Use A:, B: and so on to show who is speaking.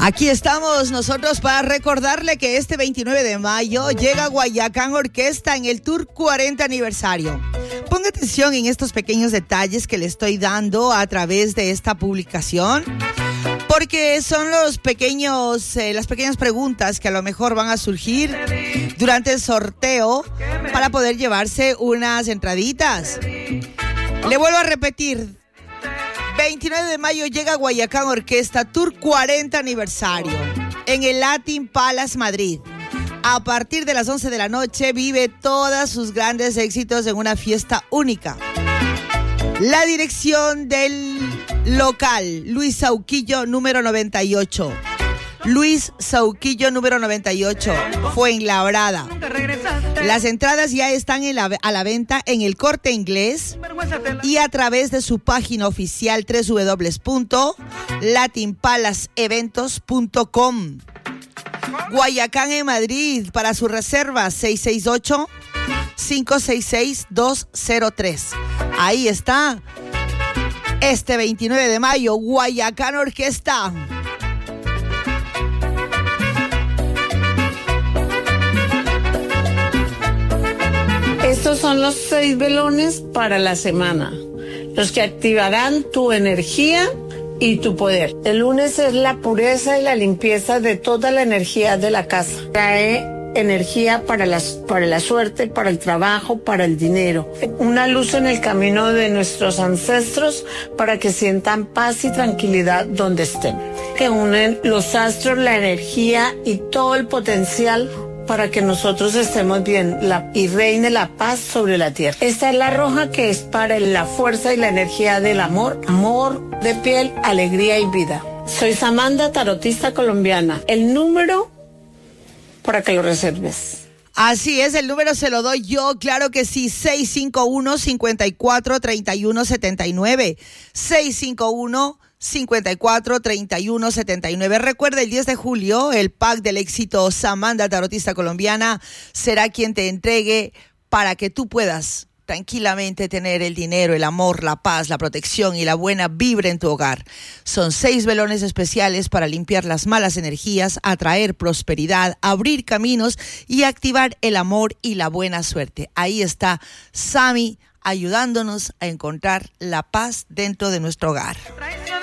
A: Aquí estamos nosotros para recordarle que este 29 de mayo llega Guayacán Orquesta en el Tour 40 aniversario. Ponga atención en estos pequeños detalles que le estoy dando a través de esta publicación, porque son las pequeñas preguntas que a lo mejor van a surgir durante el sorteo para poder llevarse unas entraditas. Le vuelvo a repetir. 29 de mayo llega Guayacán Orquesta Tour 40 aniversario en el Latin Palace Madrid. A partir de las 11 de la noche vive todos sus grandes éxitos en una fiesta única. La dirección del local, Luis Sauquillo número 98. Luis Sauquillo número 98, Fuenlabrada. Las entradas ya están a la venta en el Corte Inglés y a través de su página oficial www.latinpalaceeventos.com. Guayacán en Madrid, para su reserva 668-566-203. Ahí está. Este 29 de mayo, Guayacán Orquesta.
B: Estos son los 6 velones para la semana, los que activarán tu energía y tu poder. El lunes es la pureza y la limpieza de toda la energía de la casa. Trae energía para la suerte, para el trabajo, para el dinero. Una luz en el camino de nuestros ancestros para que sientan paz y tranquilidad donde estén. Que unen los astros, la energía y todo el potencial para que nosotros estemos bien y reine la paz sobre la tierra. Esta es la roja, que es para la fuerza y la energía del amor de piel, alegría y vida. Soy Samantha, tarotista colombiana. El número para que lo reserves.
A: Así es, el número se lo doy yo, claro que sí, 651-543179. 651-543179. Recuerda, el 10 de julio, el pack del éxito Samantha, tarotista colombiana, será quien te entregue para que tú puedas tranquilamente tener el dinero, el amor, la paz, la protección y la buena vibra en tu hogar. Son 6 velones especiales para limpiar las malas energías, atraer prosperidad, abrir caminos y activar el amor y la buena suerte. Ahí está Sami ayudándonos a encontrar la paz dentro de nuestro hogar.